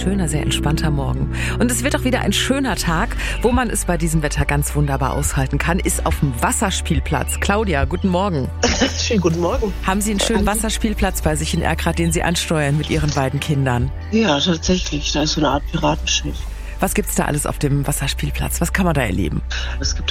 schöner, sehr entspannter Morgen. Und es wird auch wieder ein schöner Tag, wo man es bei diesem Wetter ganz wunderbar aushalten kann, ist auf dem Wasserspielplatz. Claudia, guten Morgen. Schönen guten Morgen. Haben Sie einen schönen Wasserspielplatz bei sich in Erkrath, den Sie ansteuern mit Ihren beiden Kindern? Ja, tatsächlich. Da ist so eine Art Piratenschiff. Was gibt's da alles auf dem Wasserspielplatz? Was kann man da erleben? Es gibt